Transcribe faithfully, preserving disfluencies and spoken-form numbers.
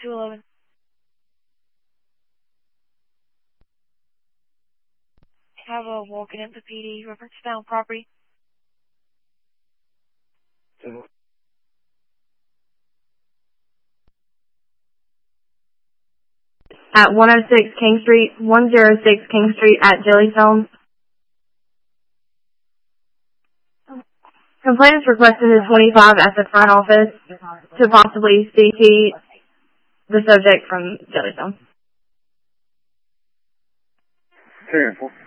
two eleven. Have a walk-in into P D, reference found property. At one oh six King Street, one oh six King Street at Jellystone. Complaint is requested in twenty-five at the front office to possibly C T the subject from Jellystone. Ten four.